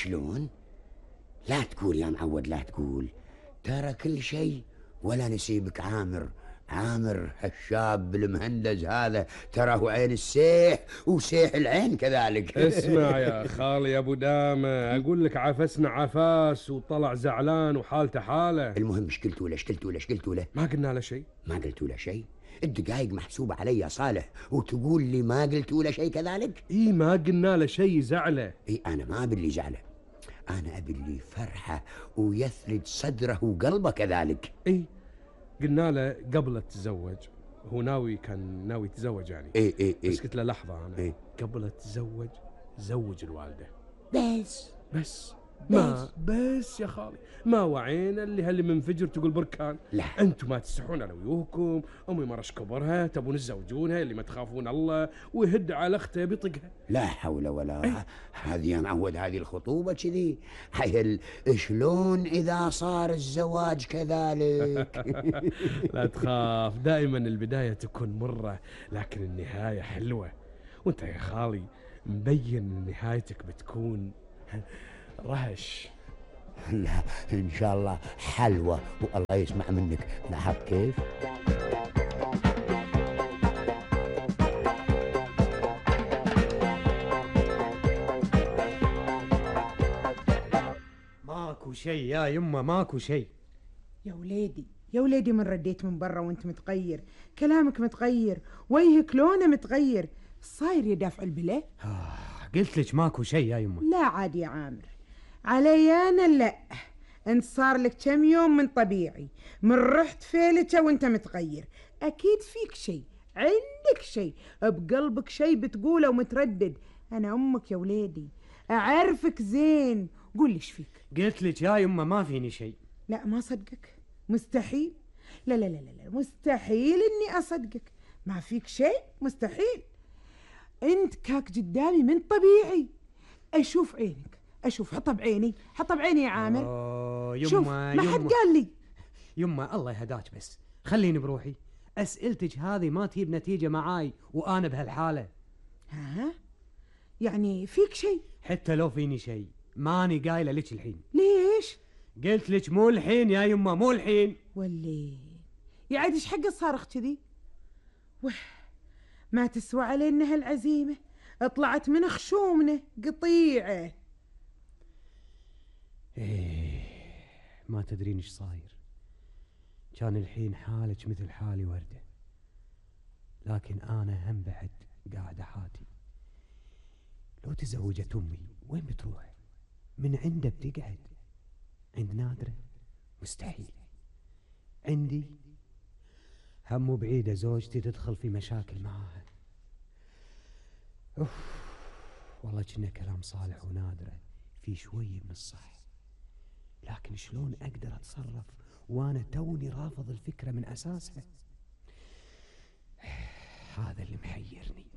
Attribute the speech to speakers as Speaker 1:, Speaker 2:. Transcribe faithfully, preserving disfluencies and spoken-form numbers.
Speaker 1: شلون؟ لا تقول يا معود، لا تقول. ترى كل شيء ولا نسيبك عامر. عامر هالشاب المهندز هذا ترى هو عين السيح وسيح العين كذلك.
Speaker 2: اسمع يا خالي يا ابو دامه، اقول لك عفسنا عفاس وطلع زعلان وحالته حاله.
Speaker 1: المهم ايش قلتوا له؟ ايش قلتوا له؟ ايش قلتوا له؟
Speaker 2: ما قلنا له شيء.
Speaker 1: ما قلتوا له شيء؟ الدقايق محسوبه علي يا صالح وتقول لي ما قلتوا له شيء كذلك؟
Speaker 2: اي ما قلنا له شيء زعله.
Speaker 1: اي انا ما ابي اللي زعله، انا ابي اللي فرحه ويثلج صدره وقلبه كذلك.
Speaker 2: اي قلنا له قبل لا تتزوج، هو ناوي كان ناوي يتزوج يعني.
Speaker 1: اي اي اي
Speaker 2: بس قلت له لحظه انا
Speaker 1: إيه؟
Speaker 2: قبل لا تتزوج زوج الوالده.
Speaker 1: بس
Speaker 2: بس ما بس يا خالي ما وعينا اللي هاللي منفجر تقول بركان.
Speaker 1: لا
Speaker 2: انتم ما تستحون على ويوكم، امي مرش كبرها تبون تزوجونها اللي ما تخافون الله ويهد على اخته بيطقها.
Speaker 1: لا حول ولا ايه؟ هذه يا معود هذه الخطوبه كذي حيل شلون اذا صار الزواج كذلك؟
Speaker 2: لا تخاف، دائما البدايه تكون مره لكن النهايه حلوه، وانت يا خالي مبين ان نهايتك بتكون رهش.
Speaker 1: لا ان شاء الله حلوه والله يسمع منك. لاحظت كيف؟
Speaker 3: ماكو شيء يا يمه، ماكو شيء.
Speaker 4: يا وليدي يا وليدي، من رديت من برا وانت متغير، كلامك متغير، وجهك لونه متغير، صاير يا دافع البلا؟
Speaker 3: آه قلت لك ماكو شيء يا يمه.
Speaker 4: لا عاد يا عامر، علي انا لا، انت صار لك كم يوم من طبيعي، من رحت فيلته وانت متغير، اكيد فيك شيء، عندك شيء، بقلبك شيء بتقوله ومتردد. انا امك يا وليدي، اعرفك زين، قول لي ايش فيك؟
Speaker 3: قلت لك يا يمه ما فيني شيء.
Speaker 4: لا ما صدقك، مستحيل، لا لا لا لا مستحيل اني اصدقك، ما فيك شيء، مستحيل. انت كاك قدامي من طبيعي، اشوف عينك، اشوف، حطها بعيني، حطها بعيني يا عامر.
Speaker 3: أوه يمه،
Speaker 4: شوف ما حد قال لي.
Speaker 3: يمه الله يهداك، بس خليني بروحي. اسئلتك هذه ما تجيب نتيجه معاي وانا بهالحاله.
Speaker 4: ها يعني فيك شيء؟
Speaker 3: حتى لو فيني شيء ماني قايله لك الحين.
Speaker 4: ليش؟
Speaker 3: قلت لك مو الحين يا يمه، مو الحين.
Speaker 4: ولي يعد ايش حق الصارخ كذي؟ وح ما تسوى علينا هالعزيمه، طلعت من خشومنا قطيعه.
Speaker 3: ايه ما تدرين ايش صاير، كان الحين حالك مثل حالي ورده، لكن انا هم بعد قاعده حاتي. لو تزوجت امي وين بتروح؟ من عنده بتقعد؟ عند نادره؟ مستحيل. عندي هم بعيده زوجتي تدخل في مشاكل معاها. اوف والله كنا كلام صالح ونادره في شويه من الصح، لكن شلون اقدر اتصرف وانا توني رافض الفكره من اساسها؟ هذا اللي محيرني.